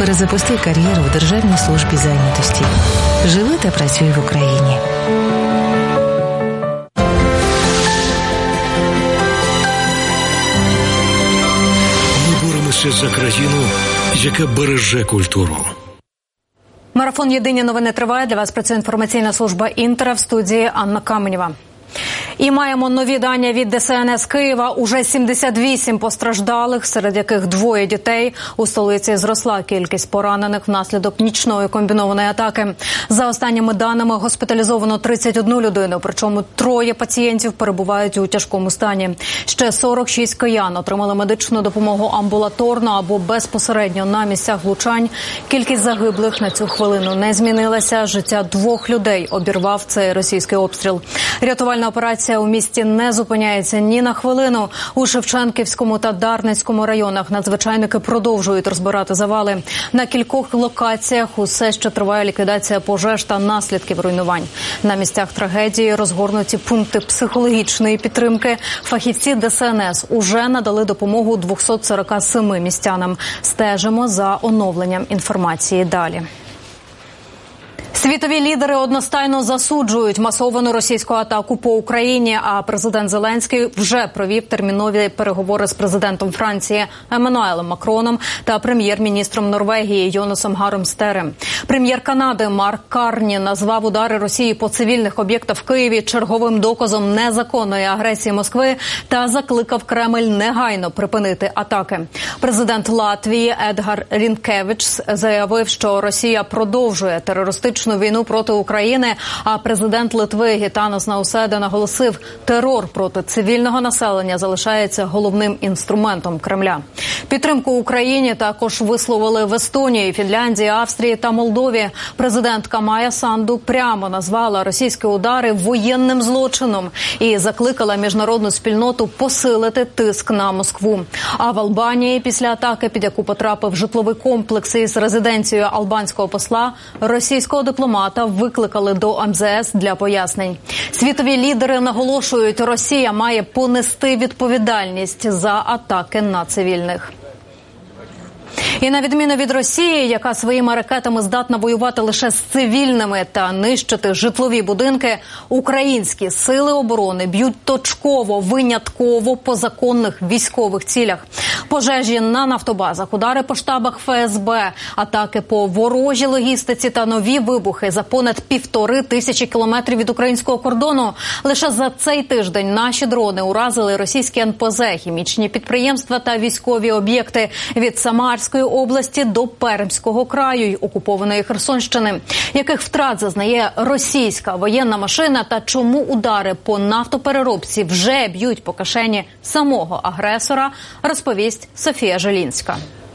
Перезапусти кар'єру в Державній службі зайнятості. Живи та працюй в Україні. Ми боремося за країну, яка береже культуру. Марафон «Єдині новини» триває. Для вас працює інформаційна служба «Інтера», в студії Анна Каменєва. І маємо нові дані від ДСНС Києва. Уже 78 постраждалих, серед яких 2 дітей. У столиці зросла кількість поранених внаслідок нічної комбінованої атаки. За останніми даними, госпіталізовано 31 людину, причому 3 пацієнтів перебувають у тяжкому стані. Ще 46 киян отримали медичну допомогу амбулаторно або безпосередньо на місцях влучань. Кількість загиблих на цю хвилину не змінилася. Життя 2 людей обірвав цей російський обстріл. Рятувальна операція у місті не зупиняється ні на хвилину. У Шевченківському та Дарницькому районах надзвичайники продовжують розбирати завали. На кількох локаціях усе ще триває ліквідація пожеж та наслідків руйнувань. На місцях трагедії розгорнуті пункти психологічної підтримки. Фахівці ДСНС уже надали допомогу 247 містянам. Стежимо за оновленням інформації далі. Світові лідери одностайно засуджують масовану російську атаку по Україні, а президент Зеленський вже провів термінові переговори з президентом Франції Еммануелем Макроном та прем'єр-міністром Норвегії Йонасом Гаром Стерем. Прем'єр Канади Марк Карні назвав удари Росії по цивільних об'єктах в Києві черговим доказом незаконної агресії Москви та закликав Кремль негайно припинити атаки. Президент Латвії Едгар Рінкевичс заявив, що Росія продовжує терористичну війну проти України, а президент Литви Гітанас Науседа наголосив, терор проти цивільного населення залишається головним інструментом Кремля. Підтримку Україні також висловили в Естонії, Фінляндії, Австрії та Молдові. Президентка Майя Санду прямо назвала російські удари воєнним злочином і закликала міжнародну спільноту посилити тиск на Москву. А в Албанії після атаки, під яку потрапив житловий комплекс із резиденцією албанського посла, російського дипломата викликали до МЗС для пояснень. Світові лідери наголошують, Росія має понести відповідальність за атаки на цивільних. І на відміну від Росії, яка своїми ракетами здатна воювати лише з цивільними та нищити житлові будинки, українські сили оборони б'ють точково, винятково по законних військових цілях. Пожежі на нафтобазах, удари по штабах ФСБ, атаки по ворожій логістиці та нові вибухи за понад 1500 кілометрів від українського кордону. Лише за цей тиждень наші дрони уразили російські НПЗ, хімічні підприємства та військові об'єкти від Самарської області до Пермського краю й окупованої Херсонщини. Яких втрат зазнає російська воєнна машина та чому удари по нафтопереробці вже б'ють по кишені самого агресора, розповість Софія Желінська.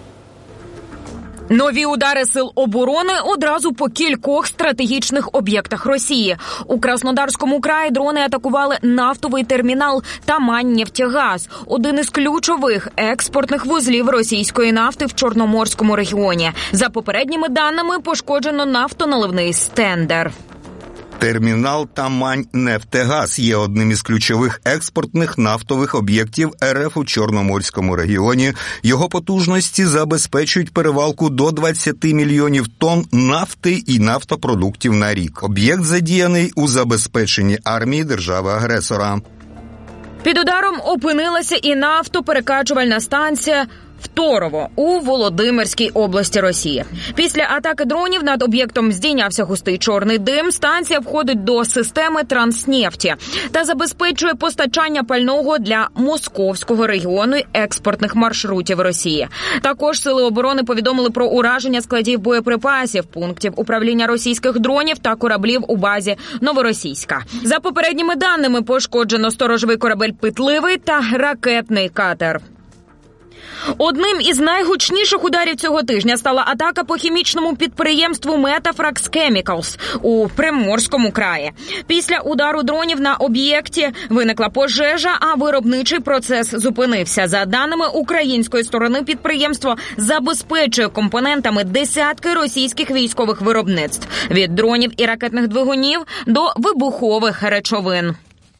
Нові удари сил оборони одразу по кількох стратегічних об'єктах Росії. У Краснодарському краї дрони атакували нафтовий термінал Тамань-Нефтегаз, один із ключових експортних вузлів російської нафти в Чорноморському регіоні. За попередніми даними, пошкоджено нафтоналивний стендер. Термінал Тамань-Нефтегаз є одним із ключових експортних нафтових об'єктів РФ у Чорноморському регіоні. Його потужності забезпечують перевалку до 20 мільйонів тонн нафти і нафтопродуктів на рік. Об'єкт задіяний у забезпеченні армії держави-агресора. Під ударом опинилася і нафтоперекачувальна станція Второво у Володимирській області Росії. Після атаки дронів над об'єктом здійнявся густий чорний дим. Станція входить до системи Транснефті та забезпечує постачання пального для московського регіону і експортних маршрутів Росії. Також сили оборони повідомили про ураження складів боєприпасів, пунктів управління російських дронів та кораблів у базі Новоросійська. За попередніми даними, пошкоджено сторожовий корабель «Питливий» та ракетний катер. Одним із найгучніших ударів цього тижня стала атака по хімічному підприємству Metafrax Chemicals у Приморському краї. Після удару дронів на об'єкті виникла пожежа, а виробничий процес зупинився. За даними української сторони, підприємство забезпечує компонентами десятки російських військових виробництв – від дронів і ракетних двигунів до вибухових речовин.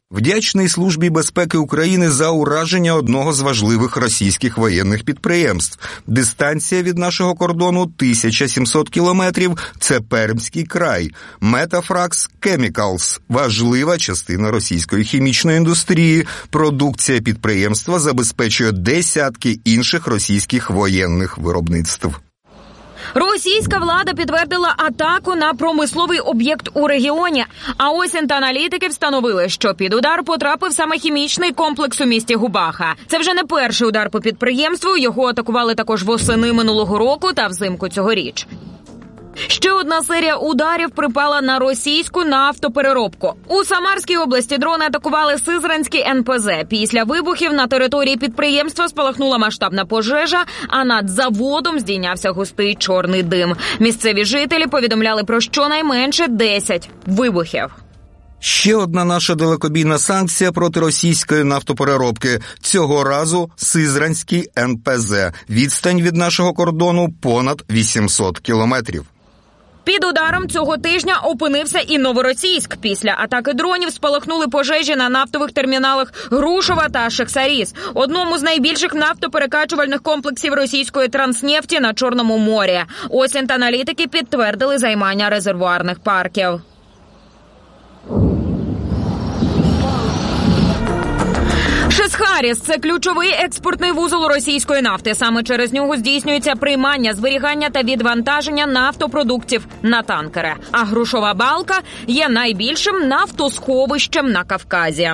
Вдячний Службі безпеки України за ураження одного з важливих російських воєнних підприємств. Дистанція від нашого кордону 1700 кілометрів – це Пермський край. Метафракс Chemicals – важлива частина російської хімічної індустрії. Продукція підприємства забезпечує десятки інших російських воєнних виробництв. Російська влада підтвердила атаку на промисловий об'єкт у регіоні. А ось аналітики встановили, що під удар потрапив саме хімічний комплекс у місті Губаха. Це вже не перший удар по підприємству, його атакували також восени минулого року та взимку цьогоріч. Ще одна серія ударів припала на російську нафтопереробку. У Самарській області дрони атакували Сизранський НПЗ. Після вибухів на території підприємства спалахнула масштабна пожежа, а над заводом здійнявся густий чорний дим. Місцеві жителі повідомляли про щонайменше 10 вибухів. Ще одна наша далекобійна санкція проти російської нафтопереробки. Цього разу Сизранський НПЗ. Відстань від нашого кордону понад 800 кілометрів. Під ударом цього тижня опинився і Новоросійськ. Після атаки дронів спалахнули пожежі на нафтових терміналах Грушова та Шахсаріс, одному з найбільших нафтоперекачувальних комплексів російської транснефті на Чорному морі. Ось аналітики підтвердили займання резервуарних парків. Шесхаріс – це ключовий експортний вузол російської нафти. Саме через нього здійснюється приймання, зберігання та відвантаження нафтопродуктів на танкери. А Грушова балка є найбільшим нафтосховищем на Кавказі.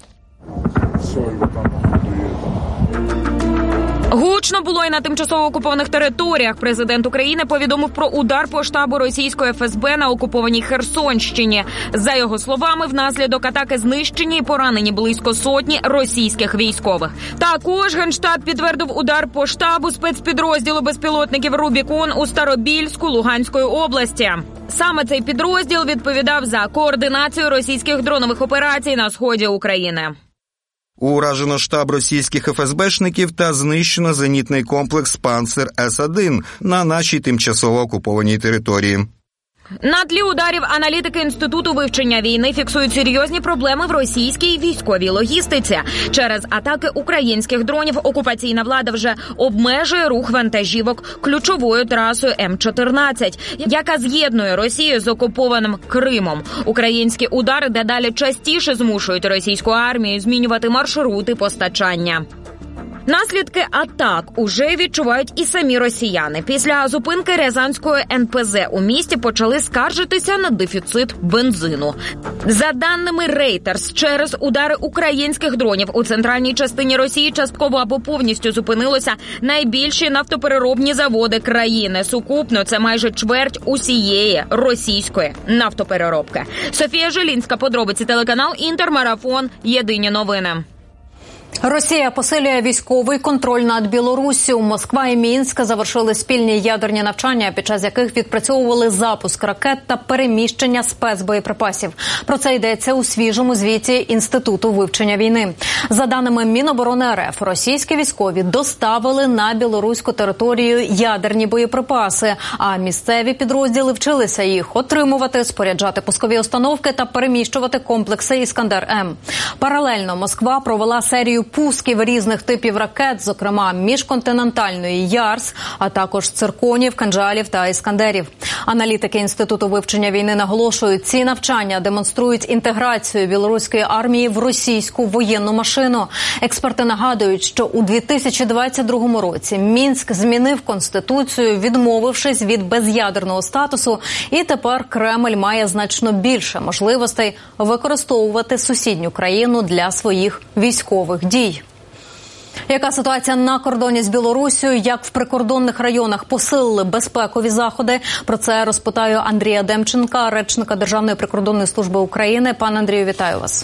Гучно було і на тимчасово окупованих територіях. Президент України повідомив про удар по штабу російської ФСБ на окупованій Херсонщині. За його словами, внаслідок атаки знищені і поранені близько сотні російських військових. Також Генштаб підтвердив удар по штабу спецпідрозділу безпілотників «Рубікон» у Старобільську Луганської області. Саме цей підрозділ відповідав за координацію російських дронових операцій на сході України. Уражено штаб російських ФСБшників та знищено зенітний комплекс «Панцер С-1» на нашій тимчасово окупованій території. На тлі ударів аналітики Інституту вивчення війни фіксують серйозні проблеми в російській військовій логістиці. Через атаки українських дронів окупаційна влада вже обмежує рух вантажівок ключовою трасою М-14, яка з'єднує Росію з окупованим Кримом. Українські удари дедалі частіше змушують російську армію змінювати маршрути постачання. Наслідки атак уже відчувають і самі росіяни. Після зупинки Рязанської НПЗ у місті почали скаржитися на дефіцит бензину. За даними Reuters, через удари українських дронів у центральній частині Росії частково або повністю зупинилося найбільші нафтопереробні заводи країни. Сукупно це майже чверть усієї російської нафтопереробки. Софія Жилінська, подробиці, телеканал «Інтермарафон», єдині новини. Росія посилює військовий контроль над Білоруссю. Москва і Мінськ завершили спільні ядерні навчання, під час яких відпрацьовували запуск ракет та переміщення спецбоєприпасів. Про це йдеться у свіжому звіті Інституту вивчення війни. За даними Міноборони РФ, російські військові доставили на білоруську територію ядерні боєприпаси, а місцеві підрозділи вчилися їх отримувати, споряджати пускові установки та переміщувати комплекси «Іскандер-М». Паралельно Москва провела серію пусків різних типів ракет, зокрема міжконтинентальної «Ярс», а також цирконів, кинжалів та іскандерів. Аналітики Інституту вивчення війни наголошують, ці навчання демонструють інтеграцію білоруської армії в російську воєнну машину. Експерти нагадують, що у 2022 році Мінськ змінив конституцію, відмовившись від без'ядерного статусу, і тепер Кремль має значно більше можливостей використовувати сусідню країну для своїх військових дій. Яка ситуація на кордоні з Білоруссю? Як в прикордонних районах посилили безпекові заходи? Про це розпитаю Андрія Демченка, речника Державної прикордонної служби України. Пане Андрію, вітаю вас.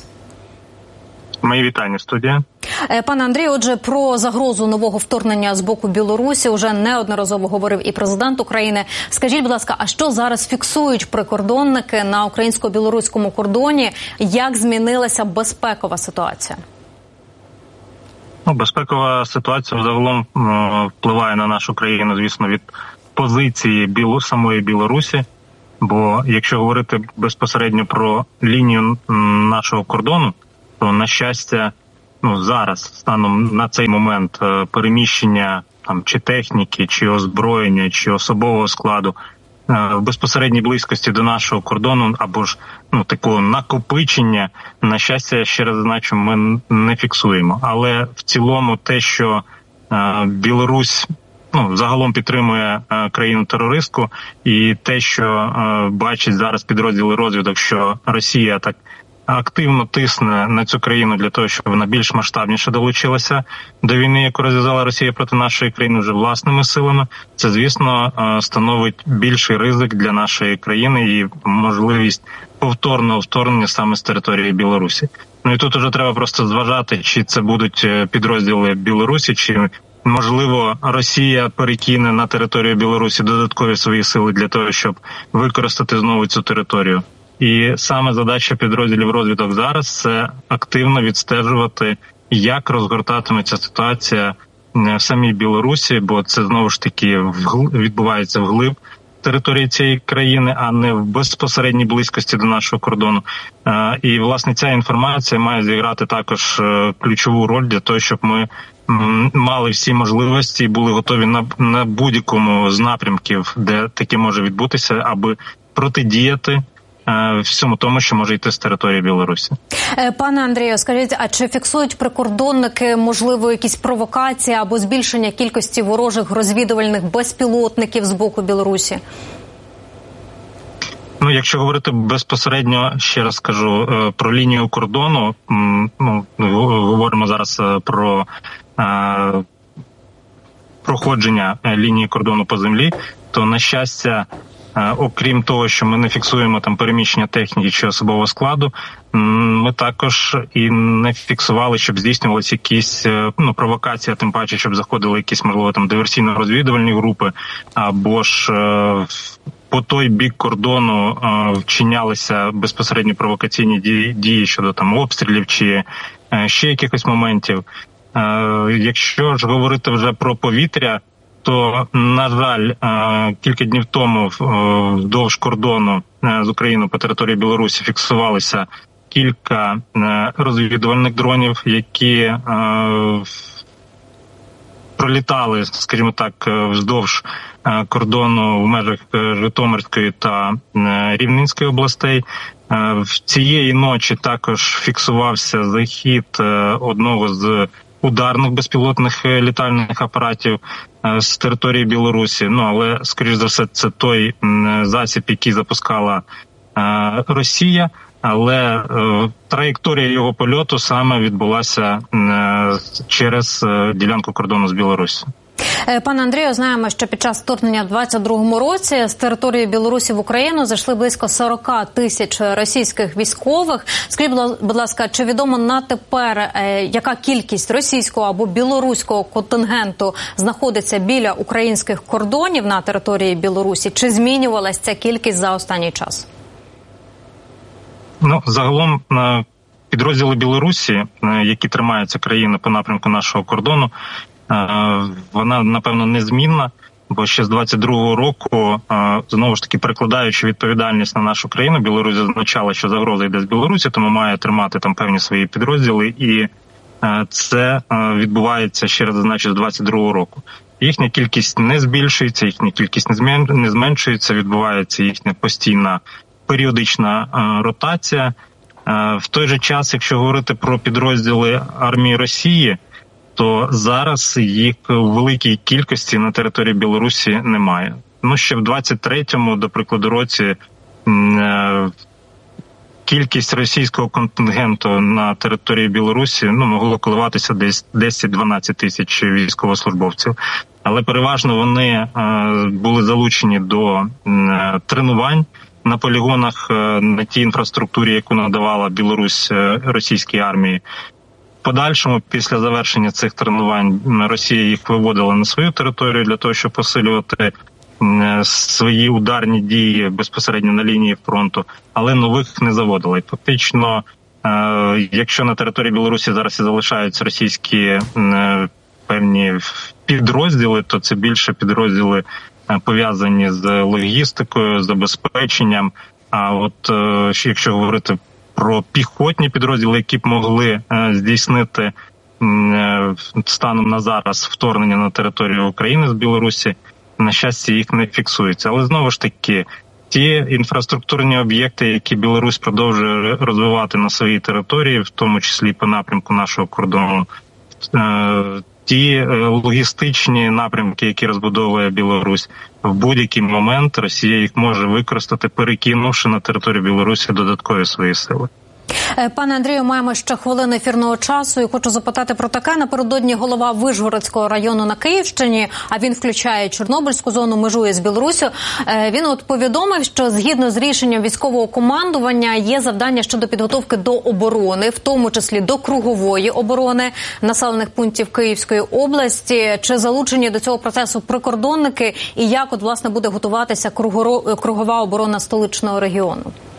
Мої вітання, студія. Пане Андрію, отже, про загрозу нового вторгнення з боку Білорусі вже неодноразово говорив і президент України. Скажіть, будь ласка, а що зараз фіксують прикордонники на українсько-білоруському кордоні? Як змінилася безпекова ситуація? Безпекова ситуація загалом впливає на нашу країну, звісно, від позиції самої Білорусі. Бо якщо говорити безпосередньо про лінію нашого кордону, то, на щастя, зараз, станом на цей момент, переміщення чи техніки, чи озброєння, чи особового складу в безпосередній близькості до нашого кордону, або ж такого накопичення, на щастя, я ще раз зазначу, ми не фіксуємо. Але в цілому те, що Білорусь загалом підтримує країну-терористку, і те, що бачить зараз підрозділи розвідок, що Росія так активно тисне на цю країну для того, щоб вона більш масштабніше долучилася до війни, яку розв'язала Росія проти нашої країни вже власними силами, це, звісно, становить більший ризик для нашої країни і можливість повторного вторгнення саме з території Білорусі. І тут уже треба просто зважати, чи це будуть підрозділи Білорусі, чи можливо, Росія перекине на територію Білорусі додаткові свої сили для того, щоб використати знову цю територію. І саме задача підрозділів розвідок зараз – це активно відстежувати, як розгортатиметься ситуація в самій Білорусі, бо це знову ж таки відбувається вглиб території цієї країни, а не в безпосередній близькості до нашого кордону. І, власне, ця інформація має зіграти також ключову роль для того, щоб ми мали всі можливості і були готові на будь-якому з напрямків, де таке може відбутися, аби протидіяти всьому тому, що може йти з території Білорусі. Пане Андрію, скажіть, а чи фіксують прикордонники, можливо, якісь провокації або збільшення кількості ворожих розвідувальних безпілотників з боку Білорусі? Якщо говорити безпосередньо, ще раз скажу, про лінію кордону, говоримо зараз про проходження лінії кордону по землі, то, на щастя, окрім того, що ми не фіксуємо там переміщення техніки чи особового складу, ми також і не фіксували, щоб здійснювалися якісь провокації, тим паче, щоб заходили якісь, можливо, там диверсійно-розвідувальні групи, або ж по той бік кордону вчинялися безпосередньо провокаційні дії щодо там обстрілів чи ще якихось моментів. Якщо ж говорити вже про повітря, то, на жаль, кілька днів тому вздовж кордону з Україною по території Білорусі фіксувалися кілька розвідувальних дронів, які пролітали, скажімо так, вздовж кордону в межах Житомирської та Рівненської областей. В цієї ночі також фіксувався захід одного з ударних безпілотних літальних апаратів з території Білорусі. Але, скоріш за все, це той засіб, який запускала Росія, але траєкторія його польоту саме відбулася через ділянку кордону з Білорусі. Пане Андрію, знаємо, що під час вторгнення в 2022 році з території Білорусі в Україну зайшли близько 40 тисяч російських військових. Скажіть, будь ласка, чи відомо на тепер, яка кількість російського або білоруського контингенту знаходиться біля українських кордонів на території Білорусі? Чи змінювалася ця кількість за останній час? Загалом підрозділи Білорусі, які тримаються країни по напрямку нашого кордону, вона, напевно, незмінна, бо ще з 22-го року, знову ж таки, перекладаючи відповідальність на нашу країну, Білорусь зазначала, що загроза йде з Білорусі, тому має тримати там певні свої підрозділи, і це відбувається, ще раз зазначу, з 22-го року. Їхня кількість не збільшується, їхня кількість не зменшується, відбувається їхня постійна періодична ротація. В той же час, якщо говорити про підрозділи армії Росії, то зараз їх у великій кількості на території Білорусі немає. Ще в 23-му, до прикладу, році кількість російського контингенту на території Білорусі могло коливатися десь 10-12 тисяч військовослужбовців. Але переважно вони були залучені до тренувань на полігонах, на тій інфраструктурі, яку надавала Білорусь російській армії. В подальшому, після завершення цих тренувань, Росія їх виводила на свою територію для того, щоб посилювати свої ударні дії безпосередньо на лінії фронту, але нових не заводила. І фактично, якщо на території Білорусі зараз і залишаються російські певні підрозділи, то це більше підрозділи пов'язані з логістикою, з забезпеченням. А от якщо говорити про піхотні підрозділи, які б могли здійснити станом на зараз вторгнення на територію України з Білорусі, на щастя, їх не фіксується. Але знову ж таки, ті інфраструктурні об'єкти, які Білорусь продовжує розвивати на своїй території, в тому числі по напрямку нашого кордону, ті логістичні напрямки, які розбудовує Білорусь, в будь-який момент Росія їх може використати, перекинувши на територію Білорусі додаткові свої сили. Пане Андрію, маємо ще хвилину ефірного часу і хочу запитати про таке. Напередодні голова Вишгородського району на Київщині, а він включає Чорнобильську зону, межує з Білоруссю, він повідомив, що згідно з рішенням військового командування є завдання щодо підготовки до оборони, в тому числі до кругової оборони населених пунктів Київської області. Чи залучені до цього процесу прикордонники і як власне буде готуватися кругова оборона столичного регіону?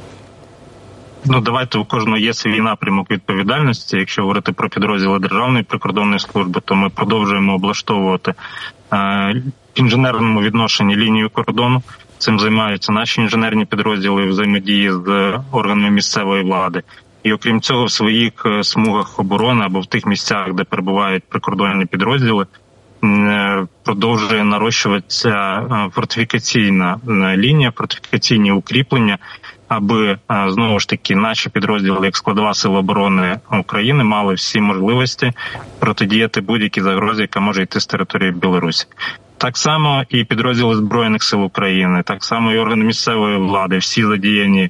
Давайте, у кожного є свій напрямок відповідальності. Якщо говорити про підрозділи Державної прикордонної служби, то ми продовжуємо облаштовувати в інженерному відношенні лінію кордону. Цим займаються наші інженерні підрозділи взаємодії з органами місцевої влади. І окрім цього, в своїх смугах оборони або в тих місцях, де перебувають прикордонні підрозділи, продовжує нарощуватися фортифікаційна лінія, фортифікаційні укріплення, аби, знову ж таки, наші підрозділи, як складова сила оборони України, мали всі можливості протидіяти будь-якій загрозі, яка може йти з території Білорусі. Так само і підрозділи Збройних сил України, так само і органи місцевої влади, всі задіяні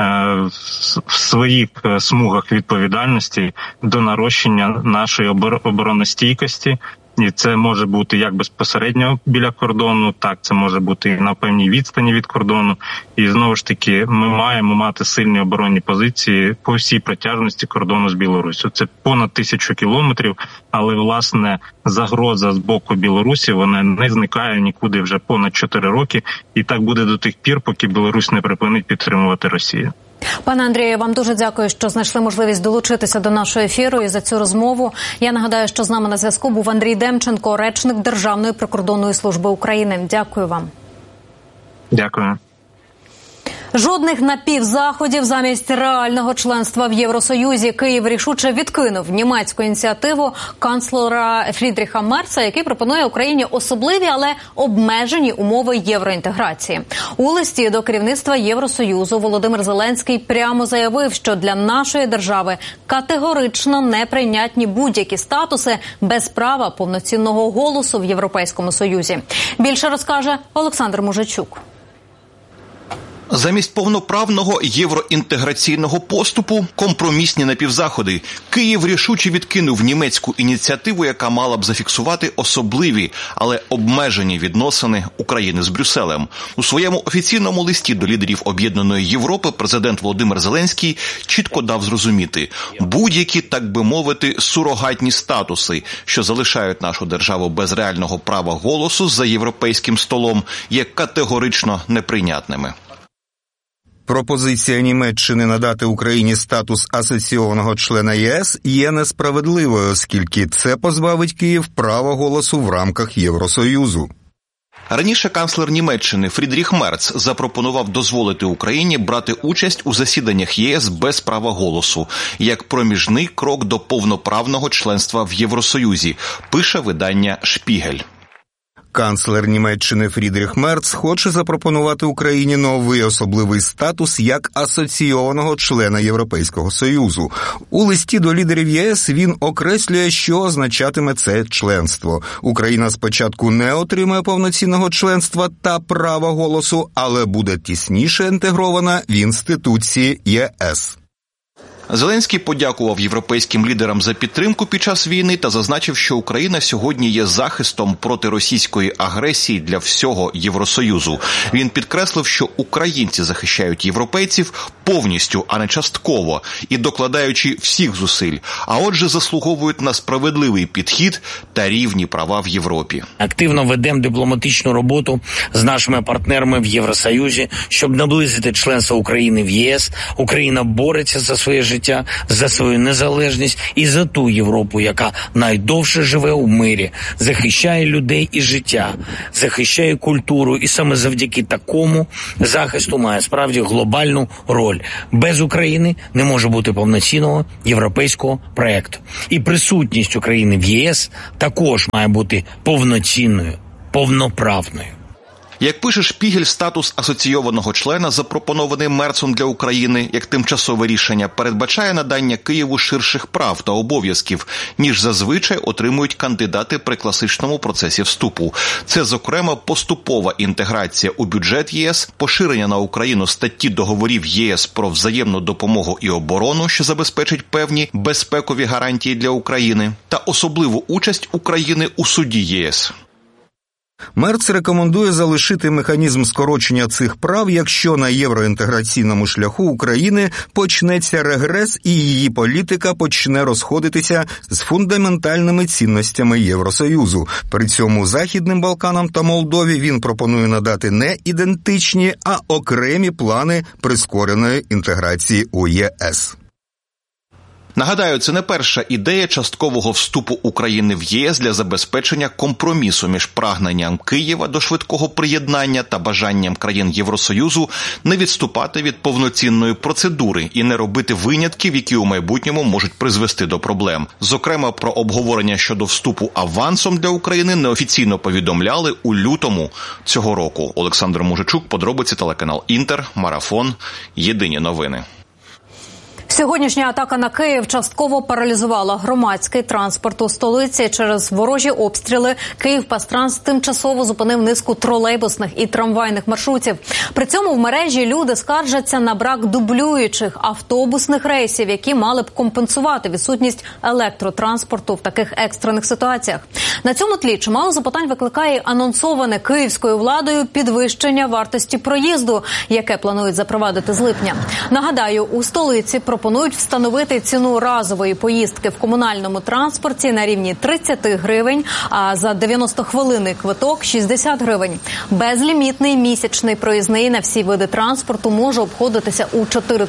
в своїх смугах відповідальності до нарощення нашої обороностійкості. І це може бути як безпосередньо біля кордону, так це може бути і на певній відстані від кордону. І знову ж таки, ми маємо мати сильні оборонні позиції по всій протяжності кордону з Білоруссю. Це понад 1000 кілометрів, але, власне, загроза з боку Білорусі, вона не зникає нікуди вже понад 4 роки. І так буде до тих пір, поки Білорусь не припинить підтримувати Росію. Пане Андрію, вам дуже дякую, що знайшли можливість долучитися до нашого ефіру і за цю розмову. Я нагадаю, що з нами на зв'язку був Андрій Демченко, речник Державної прикордонної служби України. Дякую вам. Дякую. Жодних напівзаходів замість реального членства в Євросоюзі. Київ рішуче відкинув німецьку ініціативу канцлера Фрідріха Мерца, який пропонує Україні особливі, але обмежені умови євроінтеграції. У листі до керівництва Євросоюзу Володимир Зеленський прямо заявив, що для нашої держави категорично неприйнятні будь-які статуси без права повноцінного голосу в Європейському Союзі. Більше розкаже Олександр Мужичук. Замість повноправного євроінтеграційного поступу – компромісні напівзаходи. Київ рішуче відкинув німецьку ініціативу, яка мала б зафіксувати особливі, але обмежені відносини України з Брюсселем. У своєму офіційному листі до лідерів Об'єднаної Європи президент Володимир Зеленський чітко дав зрозуміти – будь-які, так би мовити, сурогатні статуси, що залишають нашу державу без реального права голосу за європейським столом, є категорично неприйнятними. Пропозиція Німеччини надати Україні статус асоційованого члена ЄС є несправедливою, оскільки це позбавить Київ права голосу в рамках Євросоюзу. Раніше канцлер Німеччини Фрідріх Мерц запропонував дозволити Україні брати участь у засіданнях ЄС без права голосу, як проміжний крок до повноправного членства в Євросоюзі, пише видання «Шпігель». Канцлер Німеччини Фрідріх Мерц хоче запропонувати Україні новий особливий статус як асоційованого члена Європейського Союзу. У листі до лідерів ЄС він окреслює, що означатиме це членство. Україна спочатку не отримає повноцінного членства та права голосу, але буде тісніше інтегрована в інституції ЄС. Зеленський подякував європейським лідерам за підтримку під час війни та зазначив, що Україна сьогодні є захистом проти російської агресії для всього Євросоюзу. Він підкреслив, що українці захищають європейців повністю, а не частково, і докладаючи всіх зусиль, а отже заслуговують на справедливий підхід та рівні права в Європі. Активно ведемо дипломатичну роботу з нашими партнерами в Євросоюзі, щоб наблизити членство України в ЄС. Україна бореться за своє життя, за свою незалежність і за ту Європу, яка найдовше живе у мирі, захищає людей і життя, захищає культуру, і саме завдяки такому захисту має справді глобальну роль без України не може бути повноцінного європейського проєкту. І присутність України в ЄС також має бути повноцінною, повноправною. Як пише Шпігель, статус асоційованого члена, запропонований Мерцом для України як тимчасове рішення, передбачає надання Києву ширших прав та обов'язків, ніж зазвичай отримують кандидати при класичному процесі вступу. Це, зокрема, поступова інтеграція у бюджет ЄС, поширення на Україну статті договорів ЄС про взаємну допомогу і оборону, що забезпечить певні безпекові гарантії для України, та особливу участь України у суді ЄС. Мерц рекомендує залишити механізм скорочення цих прав, якщо на євроінтеграційному шляху України почнеться регрес і її політика почне розходитися з фундаментальними цінностями Євросоюзу. При цьому Західним Балканам та Молдові він пропонує надати не ідентичні, а окремі плани прискореної інтеграції у ЄС. Нагадаю, це не перша ідея часткового вступу України в ЄС для забезпечення компромісу між прагненням Києва до швидкого приєднання та бажанням країн Євросоюзу не відступати від повноцінної процедури і не робити винятків, які у майбутньому можуть призвести до проблем. Зокрема, про обговорення щодо вступу авансом для України неофіційно повідомляли у лютому цього року. Олександр Мужичук, подробиці, телеканал Інтер, Марафон, Єдині новини. Сьогоднішня атака на Київ частково паралізувала громадський транспорт у столиці. Через ворожі обстріли Київпастранс тимчасово зупинив низку тролейбусних і трамвайних маршрутів. При цьому в мережі люди скаржаться на брак дублюючих автобусних рейсів, які мали б компенсувати відсутність електротранспорту в таких екстрених ситуаціях. На цьому тлі чимало запитань викликає анонсоване київською владою підвищення вартості проїзду, яке планують запровадити з липня. Нагадаю, у столиці пропонують встановити ціну разової поїздки в комунальному транспорті на рівні 30 гривень, а за 90-хвилинний квиток – 60 гривень. Безлімітний місячний проїзний на всі види транспорту може обходитися у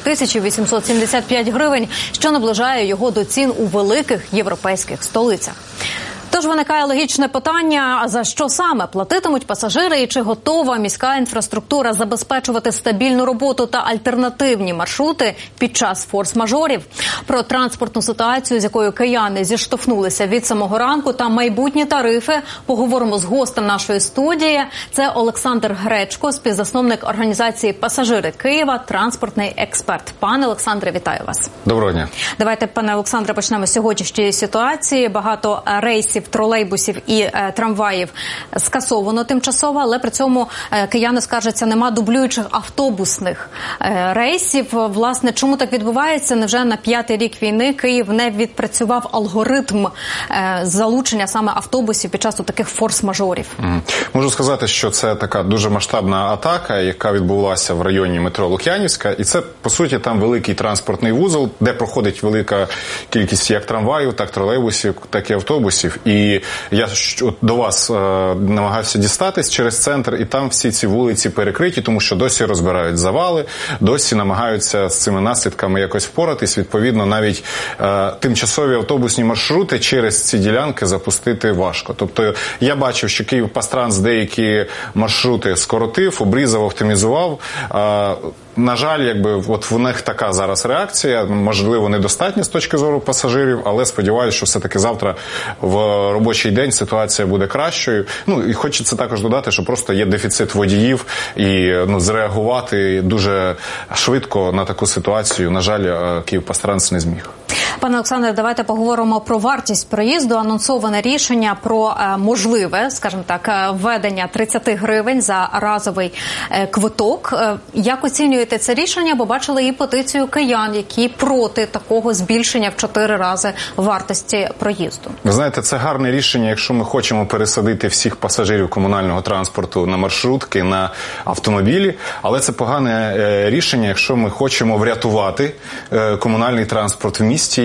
4875 гривень, що наближає його до цін у великих європейських столицях. Тож виникає логічне питання, а за що саме платитимуть пасажири і чи готова міська інфраструктура забезпечувати стабільну роботу та альтернативні маршрути під час форс-мажорів? Про транспортну ситуацію, з якою кияни зіштовхнулися від самого ранку, та майбутні тарифи поговоримо з гостем нашої студії. Це Олександр Гречко, співзасновник організації «Пасажири Києва», транспортний експерт. Пане Олександре, вітаю вас. Доброго дня. Давайте, пане Олександре, почнемо з сьогоднішньої ситуації. Багато рейсів, тролейбусів і трамваїв скасовано тимчасово, але при цьому кияни скаржаться, нема дублюючих автобусних рейсів. Власне, чому так відбувається? Невже на 5-й рік війни Київ не відпрацював алгоритм залучення саме автобусів під час таких форс-мажорів? Можу сказати, що це така дуже масштабна атака, яка відбулася в районі метро Лук'янівська. І це, по суті, там великий транспортний вузол, де проходить велика кількість як трамваїв, так тролейбусів, так і автобусів. І я до вас намагався дістатись через центр, і там всі ці вулиці перекриті, тому що досі розбирають завали, досі намагаються з цими наслідками якось впоратись. Відповідно, навіть тимчасові автобусні маршрути через ці ділянки запустити важко. Тобто я бачив, що Київпастранс деякі маршрути скоротив, обрізав, оптимізував. На жаль, от в них така зараз реакція, можливо, недостатня з точки зору пасажирів, але сподіваюся, що все-таки завтра в робочий день ситуація буде кращою. І хочеться також додати, що просто є дефіцит водіїв, і зреагувати дуже швидко на таку ситуацію, на жаль, Київпастранс не зміг. Пане Олександре, давайте поговоримо про вартість проїзду. Анонсоване рішення про можливе, скажімо так, введення 30 гривень за разовий квиток. Як оцінюєте це рішення? Бо бачили і петицію киян, які проти такого збільшення в 4 рази вартості проїзду. Ви знаєте, це гарне рішення, якщо ми хочемо пересадити всіх пасажирів комунального транспорту на маршрутки, на автомобілі, але це погане рішення, якщо ми хочемо врятувати комунальний транспорт в місті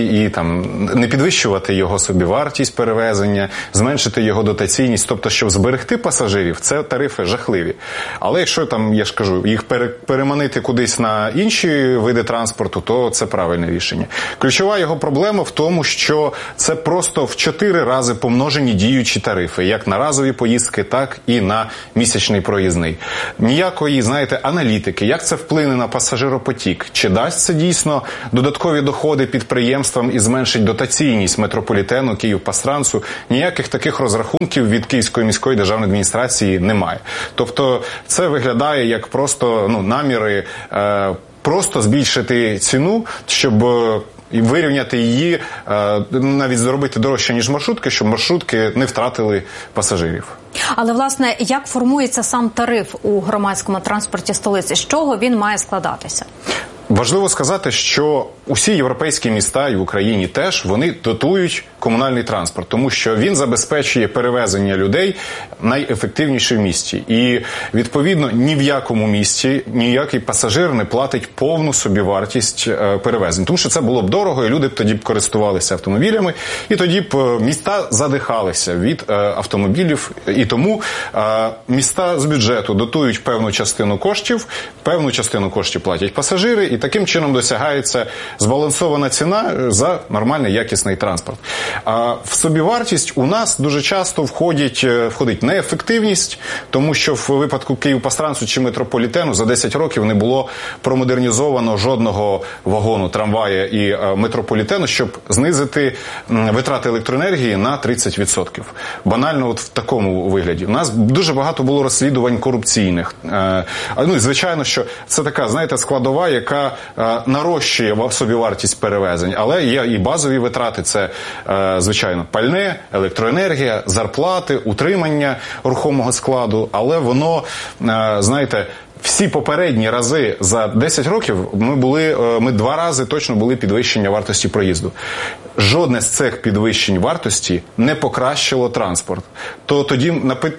і там не підвищувати його собівартість перевезення, зменшити його дотаційність, тобто, щоб зберегти пасажирів, це тарифи жахливі. Але якщо там, я ж кажу, їх переманити кудись на інші види транспорту, то це правильне рішення. Ключова його проблема в тому, що це просто в 4 рази помножені діючі тарифи, як на разові поїздки, так і на місячний проїзний. Ніякої, знаєте, аналітики, як це вплине на пасажиропотік, чи дасть це дійсно додаткові доходи підприємствам і зменшить дотаційність метрополітену, Київпастрансу, ніяких таких розрахунків від Київської міської державної адміністрації немає. Тобто це виглядає як просто наміри просто збільшити ціну, щоб і вирівняти її, навіть зробити дорожче, ніж маршрутки, щоб маршрутки не втратили пасажирів. Але, власне, як формується сам тариф у громадському транспорті столиці? З чого він має складатися? Важливо сказати, що усі європейські міста і в Україні теж, вони дотують комунальний транспорт, тому що він забезпечує перевезення людей найефективніше в місті. І, відповідно, ні в якому місті ніякий пасажир не платить повну собівартість перевезень. Тому що це було б дорого, і люди б тоді б користувалися автомобілями, і тоді б міста задихалися від автомобілів. І тому міста з бюджету дотують певну частину коштів платять пасажири, і таким чином досягається збалансована ціна за нормальний якісний транспорт. А в собівартість у нас дуже часто входить неефективність, тому що в випадку Київпастрансу чи метрополітену за 10 років не було промодернізовано жодного вагону трамвая і метрополітену, щоб знизити витрати електроенергії на 30%. Банально от в такому вигляді. У нас дуже багато було розслідувань корупційних. І, звичайно, що це така, знаєте, складова, яка нарощує собівартість перевезень, але є і базові витрати, це, звичайно, пальне, електроенергія, зарплати, утримання рухомого складу, але воно, знаєте, всі попередні рази за 10 років ми 2 рази точно були підвищення вартості проїзду. Жодне з цих підвищень вартості не покращило транспорт. То тоді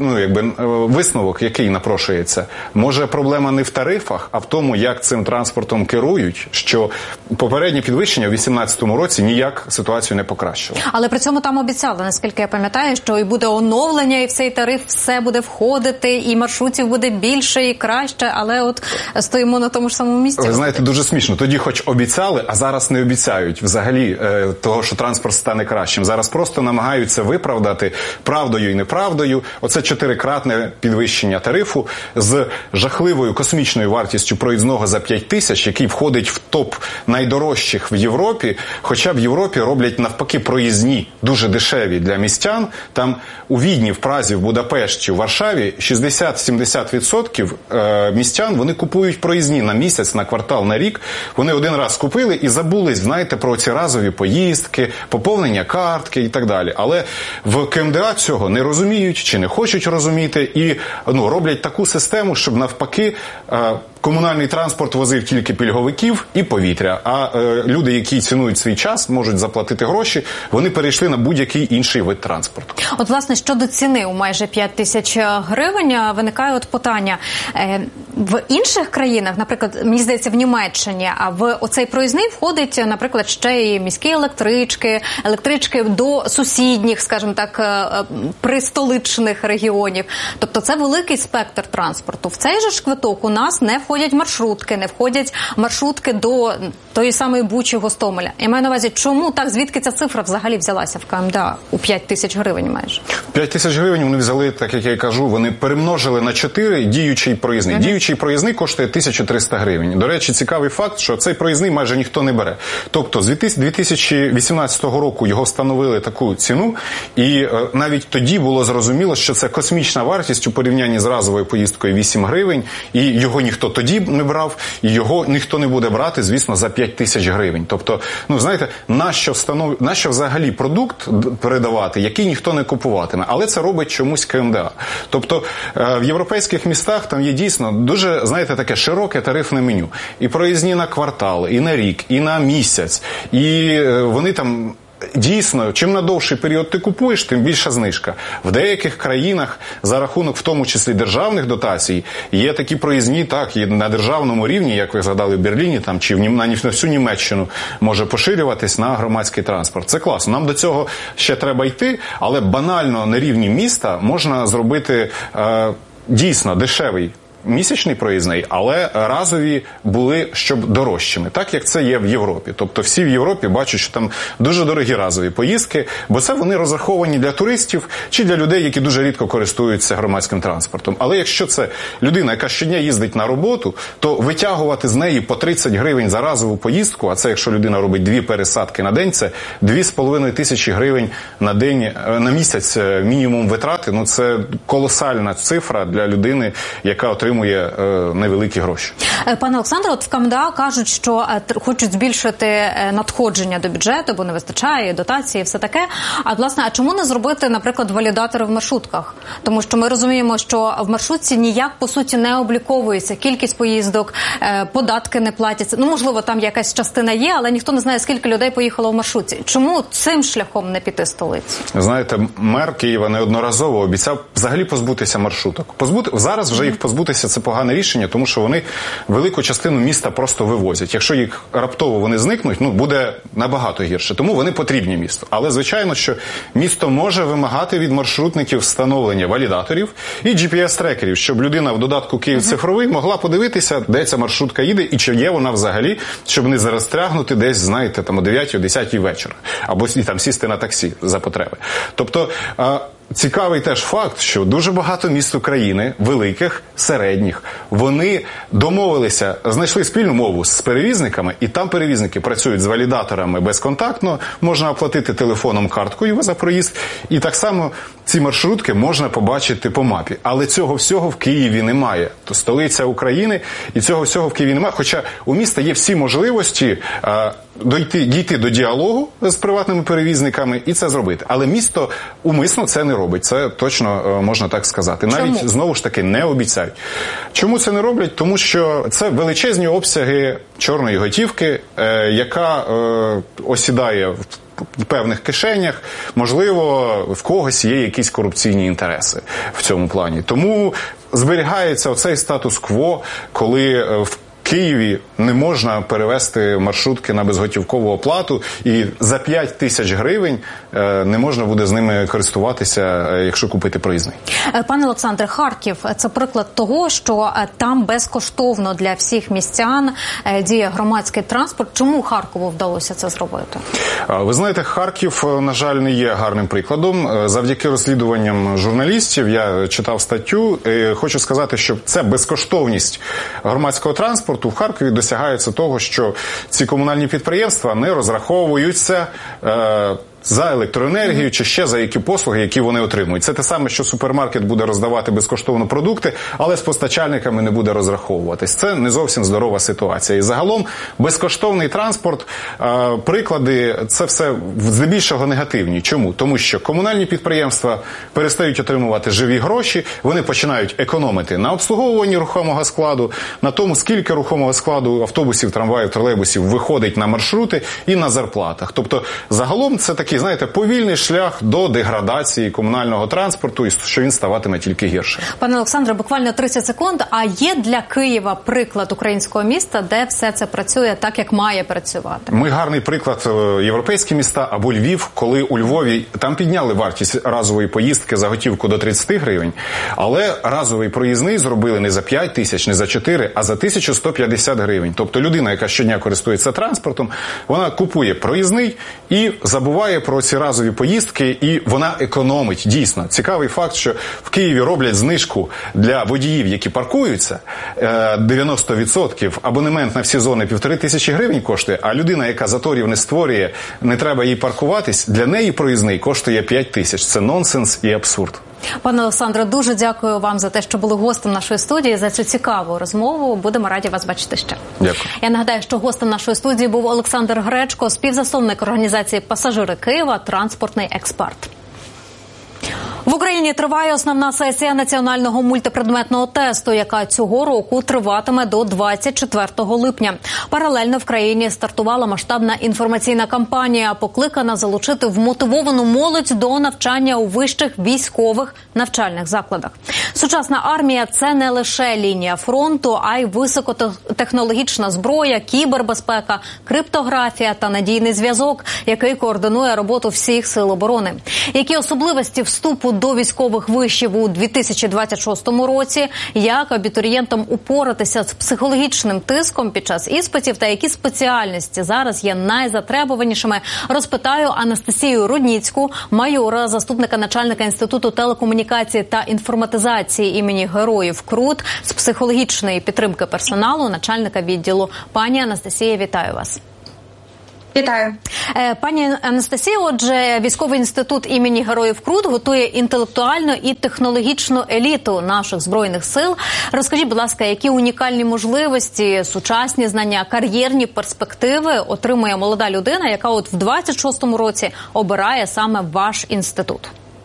висновок, який напрошується, може проблема не в тарифах, а в тому, як цим транспортом керують, що попереднє підвищення в 2018 році ніяк ситуацію не покращило. Але при цьому там обіцяли, наскільки я пам'ятаю, що і буде оновлення, і в цей тариф все буде входити, і маршрутів буде більше і краще, але от стоїмо на тому ж самому місці. Ви знаєте, дуже смішно. Тоді хоч обіцяли, а зараз не обіцяють взагалі того, що транспорт стане кращим. Зараз просто намагаються виправдати правдою і неправдою. Оце 4-кратне підвищення тарифу з жахливою космічною вартістю проїзного за 5 тисяч, який входить в топ найдорожчих в Європі, хоча в Європі роблять навпаки проїзні, дуже дешеві для містян. Там у Відні, в Празі, в Будапешті, у Варшаві 60-70% містян, вони купують проїзні на місяць, на квартал, на рік. Вони один раз купили і забулись, знаєте, про ці разові поїздки, поповнення картки і так далі. Але в КМДА цього не розуміють чи не хочуть розуміти і роблять таку систему, щоб навпаки комунальний транспорт возив тільки пільговиків і повітря, а люди, які цінують свій час, можуть заплатити гроші, вони перейшли на будь-який інший вид транспорту. От, власне, щодо ціни у майже 5 тисяч гривень, виникає от питання. В інших країнах, наприклад, мені здається, в Німеччині, а в оцей проїзний входить, наприклад, ще і міські електрички до сусідніх, скажімо так, пристоличних регіонів. Тобто це великий спектр транспорту. В цей же ж квиток у нас не входять маршрутки, не входять маршрутки до тої самої Бучі, Гостомеля. Я маю на увазі, чому так, звідки ця цифра взагалі взялася в КМДА у 5 тисяч гривень майже? 5 тисяч гривень вони взяли, так як я і кажу, вони перемножили на 4 діючий проїзний. Діючий проїзний коштує 1300 гривень. До речі, цікавий факт, що цей проїзний майже ніхто не бере. Тобто з 2018 року його встановили таку ціну, і навіть тоді було зрозуміло, що це космічна вартість у порівнянні з разовою поїздкою 8 гривень, і його ніхто тоді не брав, і його ніхто не буде брати, звісно, за 5 тисяч гривень. Тобто, знаєте, нащо взагалі продукт передавати, який ніхто не купуватиме, але це робить чомусь КМДА. Тобто, в європейських містах там є дійсно дуже, знаєте, таке широке тарифне меню. І проїзні на квартал, і на рік, і на місяць. І вони там Дійсно, чим на довший період ти купуєш, тим більша знижка. В деяких країнах за рахунок, в тому числі державних дотацій, є такі проїзні, так, і на державному рівні, як ви згадали, в Берліні там, чи на всю Німеччину може поширюватись на громадський транспорт. Це класно. Нам до цього ще треба йти, але банально на рівні міста можна зробити дійсно дешевий місячний проїзний, але разові були, щоб дорожчими, так як це є в Європі. Тобто всі в Європі бачать, що там дуже дорогі разові поїздки, бо це вони розраховані для туристів чи для людей, які дуже рідко користуються громадським транспортом. Але якщо це людина, яка щодня їздить на роботу, то витягувати з неї по 30 гривень за разову поїздку, а це якщо людина робить 2 пересадки на день, це 2,5 тисячі гривень на день, на місяць мінімум витрати, ну це колосальна цифра для людини, яка отримує невеликі гроші. Пане Олександре, от в КМДА кажуть, що хочуть збільшити надходження до бюджету, бо не вистачає дотації і все таке. А власне, а чому не зробити, наприклад, валідатори в маршрутках? Тому що ми розуміємо, що в маршрутці ніяк, по суті, не обліковується кількість поїздок, податки не платяться. Ну, можливо, там якась частина є, але ніхто не знає, скільки людей поїхало в маршрутці. Чому цим шляхом не піти столиці? Знаєте, мер Києва неодноразово обіцяв взагалі позбутися маршруток. Зараз вже їх позбутися це погане рішення, тому що вони велику частину міста просто вивозять. Якщо їх раптово вони зникнуть, ну, буде набагато гірше. Тому вони потрібні місту. Але, звичайно, що місто може вимагати від маршрутників встановлення валідаторів і GPS-трекерів, щоб людина в додатку Київ цифровий могла подивитися, де ця маршрутка їде і чи є вона взагалі, щоб не застрягнути десь, знаєте, там о 9-й, о 10-й вечора. Або там сісти на таксі за потреби. Тобто, цікавий теж факт, що дуже багато міст України, великих, середніх, вони домовилися, знайшли спільну мову з перевізниками, і там перевізники працюють з валідаторами безконтактно, можна оплатити телефоном карткою за проїзд, і так само ці маршрутки можна побачити по мапі. Але цього всього в Києві немає. То столиця України, і цього всього в Києві немає, хоча у міста є всі можливості дійти до діалогу з приватними перевізниками і це зробити. Але місто умисно це не робить. Це точно можна так сказати. Навіть, знову ж таки, не обіцяють. Чому це не роблять? Тому що це величезні обсяги чорної готівки, яка осідає в певних кишенях, можливо, в когось є якісь корупційні інтереси в цьому плані. Тому зберігається оцей статус-кво, коли в Києві не можна перевести маршрутки на безготівкову оплату, і за 5 тисяч гривень не можна буде з ними користуватися, якщо купити проїзний. Пане Олександре, Харків – це приклад того, що там безкоштовно для всіх містян діє громадський транспорт. Чому Харкову вдалося це зробити? Ви знаєте, Харків, на жаль, не є гарним прикладом. Завдяки розслідуванням журналістів я читав статтю. Хочу сказати, що це безкоштовність громадського транспорту в Харкові досягається того, що ці комунальні підприємства не розраховуються за електроенергію чи ще за які послуги, які вони отримують. Це те саме, що супермаркет буде роздавати безкоштовно продукти, але з постачальниками не буде розраховуватись. Це не зовсім здорова ситуація. І загалом безкоштовний транспорт, приклади, це все здебільшого негативні. Чому? Тому що комунальні підприємства перестають отримувати живі гроші, вони починають економити на обслуговуванні рухомого складу, на тому, скільки рухомого складу автобусів, трамваїв, тролейбусів виходить на маршрути і на зарплатах. Тобто, загалом це такий, знаєте, повільний шлях до деградації комунального транспорту, і що він ставатиме тільки гірше. Пане Олександре, буквально 30 секунд. А є для Києва приклад українського міста, де все це працює так, як має працювати? Ми гарний приклад європейські міста або Львів, коли у Львові там підняли вартість разової поїздки за готівку до 30 гривень, але разовий проїзний зробили не за 5 тисяч, не за 4, а за 1150 гривень. Тобто людина, яка щодня користується транспортом, вона купує проїзний і забуває про ці разові поїздки, і вона економить. Дійсно, цікавий факт, що в Києві роблять знижку для водіїв, які паркуються, 90%, абонемент на всі зони 1500 гривень коштує, а людина, яка заторів не створює, не треба їй паркуватись, для неї проїзний коштує 5 тисяч. Це нонсенс і абсурд. Пане Олександре, дуже дякую вам за те, що були гостем нашої студії, за цю цікаву розмову. Будемо раді вас бачити ще. Дякую. Я нагадаю, що гостем нашої студії був Олександр Гречко, співзасновник організації «Пасажири Києва», транспортний експерт. В Україні триває основна сесія національного мультипредметного тесту, яка цього року триватиме до 24 липня. Паралельно в країні стартувала масштабна інформаційна кампанія, покликана залучити вмотивовану молодь до навчання у вищих військових навчальних закладах. Сучасна армія – це не лише лінія фронту, а й високотехнологічна зброя, кібербезпека, криптографія та надійний зв'язок, який координує роботу всіх сил оборони. Які особливості вступу до військових вишів у 2026 році, як абітурієнтам упоратися з психологічним тиском під час іспитів та які спеціальності зараз є найзатребуванішими, розпитаю Анастасію Рудніцьку, майора, заступника начальника Інституту телекомунікації та інформатизації імені Героїв КРУТ, з психологічної підтримки персоналу, начальника відділу. Пані Анастасія, вітаю вас. Вітаю. Пані Анастасія, отже, Військовий інститут імені Героїв КРУТ готує інтелектуальну і технологічну еліту наших Збройних сил. Розкажіть, будь ласка, які унікальні можливості, сучасні знання, кар'єрні перспективи отримує молода людина, яка от в 26-му році обирає саме ваш інститут?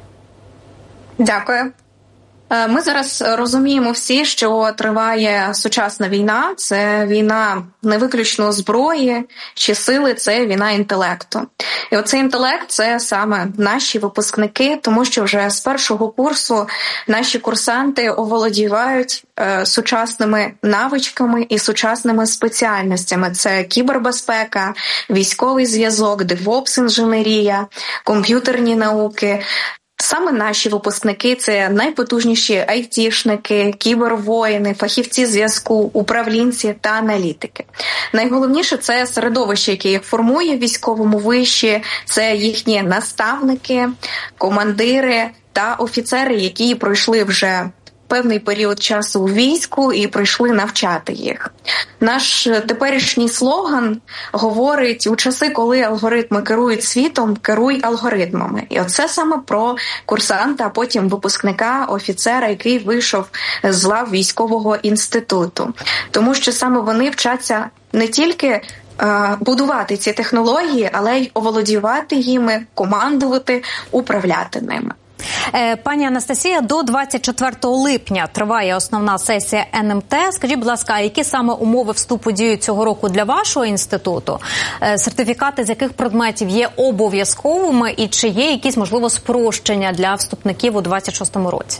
Дякую. Ми зараз розуміємо всі, що триває сучасна війна. Це війна не виключно зброї чи сили, це війна інтелекту. І оцей інтелект – це саме наші випускники, тому що вже з першого курсу наші курсанти оволодівають сучасними навичками і сучасними спеціальностями. Це кібербезпека, військовий зв'язок, DevOps-інженерія, комп'ютерні науки. Саме наші випускники – це найпотужніші айтішники, кібервоїни, фахівці зв'язку, управлінці та аналітики. Найголовніше – це середовище, яке їх формує в військовому виші, це їхні наставники, командири та офіцери, які пройшли вже певний період часу у війську і прийшли навчати їх. Наш теперішній слоган говорить: у часи, коли алгоритми керують світом, керуй алгоритмами. І оце саме про курсанта, а потім випускника, офіцера, який вийшов з лав військового інституту. Тому що саме вони вчаться не тільки будувати ці технології, але й оволодівати їми, командувати, управляти ними. Пані Анастасія, до 24 липня триває основна сесія НМТ. Скажіть, будь ласка, які саме умови вступу діють цього року для вашого інституту? Сертифікати з яких предметів є обов'язковими і чи є якісь, можливо, спрощення для вступників у 26 році?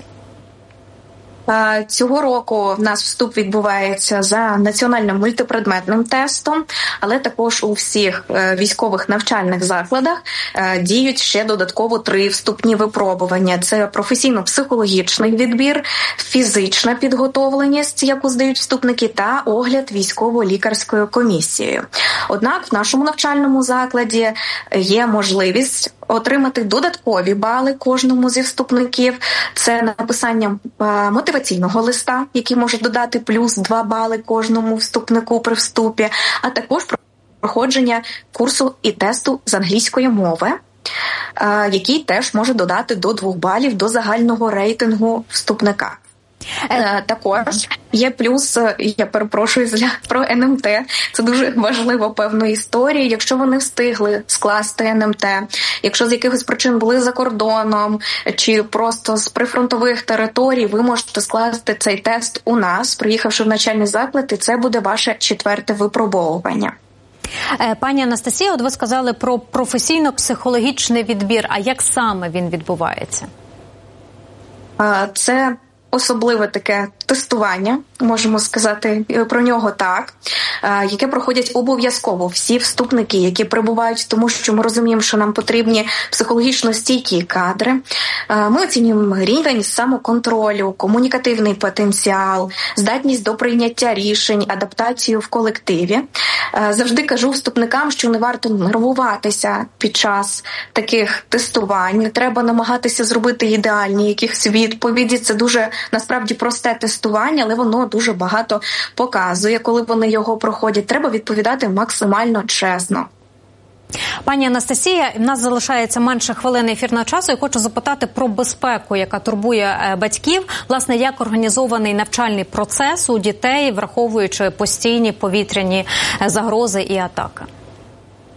Цього року в нас вступ відбувається за національним мультипредметним тестом, але також у всіх військових навчальних закладах діють ще додатково 3 вступні випробування. Це професійно-психологічний відбір, фізична підготовленість, яку здають вступники, та огляд військово-лікарською комісією. Однак в нашому навчальному закладі є можливість отримати додаткові бали кожному зі вступників. Це написання мотиваційного листа, який може додати плюс 2 бали кожному вступнику при вступі, а також проходження курсу і тесту з англійської мови, який теж може додати до 2 балів до загального рейтингу вступника. Також є плюс, я перепрошую про НМТ, це дуже важливо певної історії. Якщо вони встигли скласти НМТ, якщо з якихось причин були за кордоном чи просто з прифронтових територій, ви можете скласти цей тест у нас, приїхавши в навчальний заклад, і це буде ваше 4-те випробовування. Пані Анастасія, от ви сказали про професійно-психологічний відбір, а як саме він відбувається? Це особливе таке тестування, можемо сказати про нього так, яке проходять обов'язково всі вступники, які прибувають, тому що ми розуміємо, що нам потрібні психологічно стійкі кадри. Ми оцінюємо рівень самоконтролю, комунікативний потенціал, здатність до прийняття рішень, адаптацію в колективі. Завжди кажу вступникам, що не варто нервуватися під час таких тестувань, не треба намагатися зробити ідеальні якісь відповіді. Це дуже, насправді, просте тестування, але воно дуже багато показує, коли вони його проходять. Треба відповідати максимально чесно. Пані Анастасія, в нас залишається менше хвилини ефірного часу. Я хочу запитати про безпеку, яка турбує батьків. Власне, як організований навчальний процес у дітей, враховуючи постійні повітряні загрози і атаки?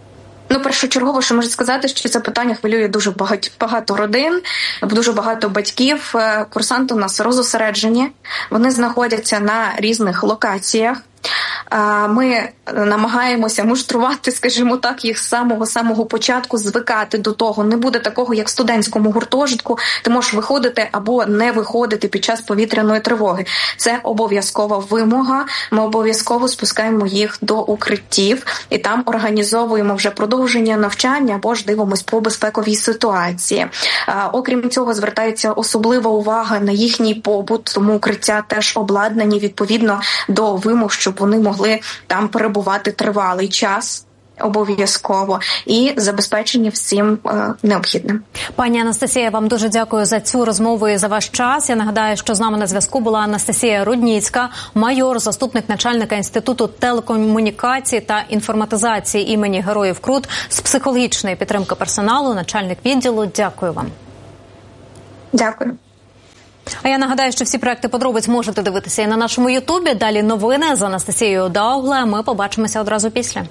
Першочергово, що можу сказати, що це питання хвилює дуже багато родин, дуже багато батьків. Курсанти у нас розосереджені, вони знаходяться на різних локаціях. Ми намагаємося муштрувати, скажімо так, їх з самого початку, звикати до того. Не буде такого, як в студентському гуртожитку, ти можеш виходити або не виходити під час повітряної тривоги. Це обов'язкова вимога, ми обов'язково спускаємо їх до укриттів і там організовуємо вже продовження навчання або ж дивимось по безпековій ситуації. Окрім цього, звертається особлива увага на їхній побут, тому укриття теж обладнані відповідно до вимог, щоб вони могли там перебувати тривалий час, обов'язково, і забезпечені всім необхідним. Пані Анастасія, я вам дуже дякую за цю розмову і за ваш час. Я нагадаю, що з нами на зв'язку була Анастасія Рудніцька, майор, заступник начальника Інституту телекомунікації та інформатизації імені Героїв Крут з психологічної підтримки персоналу, начальник відділу. Дякую вам. Дякую. А я нагадаю, що всі проекти подробиць можете дивитися і на нашому Ютубі. Далі новини з Анастасією Даугле. Ми побачимося одразу після.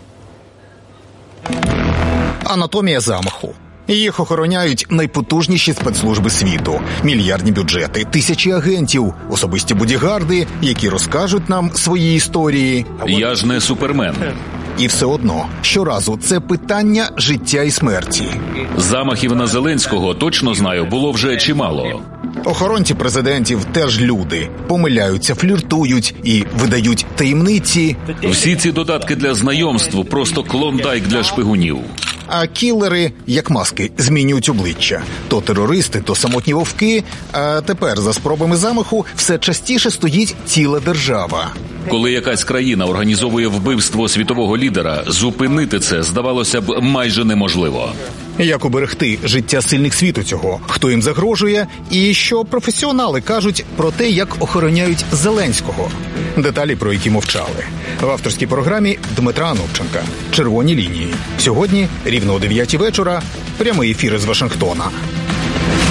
Анатомія замаху. Їх охороняють найпотужніші спецслужби світу. Мільярдні бюджети, тисячі агентів, особисті бодігарди, які розкажуть нам свої історії. Я ж не супермен. І все одно, щоразу це питання життя і смерті. Замахів на Зеленського, точно знаю, було вже чимало. Охоронці президентів теж люди. Помиляються, фліртують і видають таємниці. Всі ці додатки для знайомств – просто клондайк для шпигунів. А кілери, як маски, змінюють обличчя. То терористи, то самотні вовки. А тепер за спробами замаху все частіше стоїть ціла держава. Коли якась країна організовує вбивство світового лідера, зупинити це, здавалося б, майже неможливо. Як уберегти життя сильних світу цього? Хто їм загрожує? І що професіонали кажуть про те, як охороняють Зеленського? Деталі, про які мовчали. В авторській програмі Дмитра Анопченка «Червоні лінії». Сьогодні, рівно о 9 вечора, прямий ефір із Вашингтона.